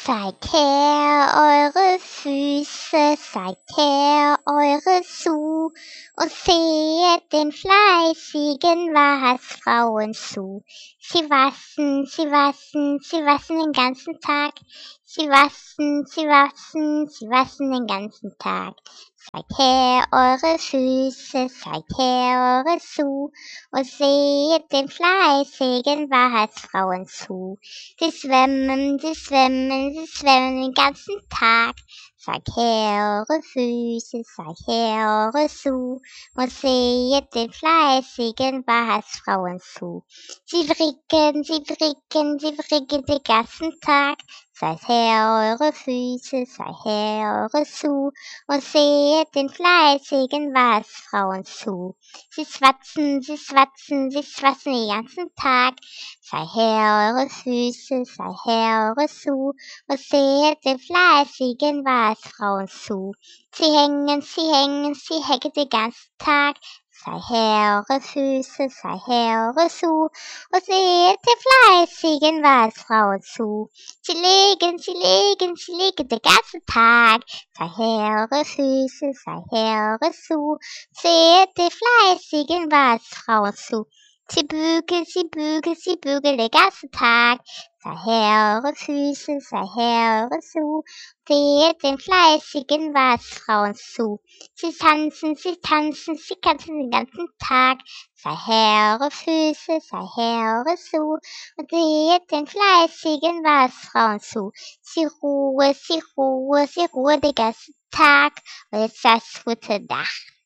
Zeigt her eure Füße, zeigt her eure Schuh und sehet den fleißigen Waschfrauen zu. Sie waschen, sie waschen, sie waschen den ganzen Tag. Sie waschen, sie waschen, sie waschen den ganzen Tag. Zeigt her eure Füße, zeigt her eure Schuh und seht den fleißigen Wahrheitsfrauen zu. Sie schwimmen, sie schwimmen, sie schwimmen den ganzen Tag. Zeigt her eure Füße, zeigt her eure Schuh und seht den fleißigen Wahrheitsfrauen zu. Sie fricken, sie fricken, sie fricken den ganzen Tag. Zeigt her eure Füße, zeigt her eure Schuh und seht den fleißigen Waschfrauen zu. Sie schwatzen, sie schwatzen, sie schwatzen den ganzen Tag. Zeigt her eure Füße, zeigt her eure Schuh und seht den fleißigen Waschfrauen zu. Sie hängen, sie hängen, sie hängen den ganzen Tag. Zeigt her eure Füße, zeigt her eure Schuh und seht den fleißigen Waschfrauen zu. Sie legen, sie legen, sie legen den ganzen Tag. Zeigt her eure Füße, zeigt her eure Schuh, seht den fleißigen Waschfrauen zu. Sie bügeln, sie bügeln, sie bügeln den ganzen Tag. Zeigt her eure Füße, zeigt her eure Schuh, seht den fleißigen Waschfrauen zu. Sie tanzen, sie tanzen, sie tanzen den ganzen Tag. Zeigt her eure Füße, zeigt her eure Schuh und seht den fleißigen Waschfrauen zu. Sie ruhe, sie ruhe, sie ruhe den ganzen Tag. Und jetzt das gute Nacht.